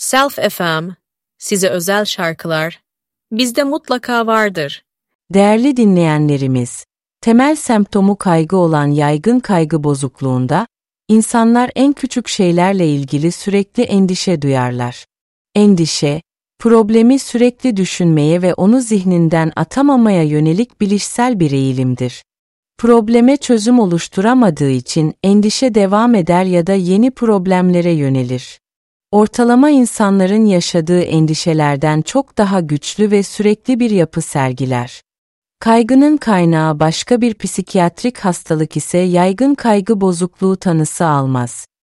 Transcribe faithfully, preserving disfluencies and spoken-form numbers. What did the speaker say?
Self F M, size özel şarkılar, bizde mutlaka vardır. Değerli dinleyenlerimiz, temel semptomu kaygı olan yaygın kaygı bozukluğunda, insanlar en küçük şeylerle ilgili sürekli endişe duyarlar. Endişe, problemi sürekli düşünmeye ve onu zihninden atamamaya yönelik bilişsel bir eğilimdir. Probleme çözüm oluşturamadığı için endişe devam eder ya da yeni problemlere yönelir. Ortalama insanların yaşadığı endişelerden çok daha güçlü ve sürekli bir yapı sergiler. Kaygının kaynağı başka bir psikiyatrik hastalık ise yaygın kaygı bozukluğu tanısı almaz.